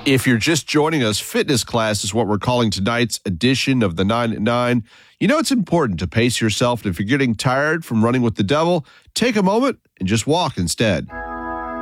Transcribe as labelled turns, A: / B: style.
A: If you're just joining us, fitness class is what we're calling tonight's edition of the 9 at 9. You know, it's important to pace yourself, and if you're getting tired from running with the devil, take a moment and just walk instead.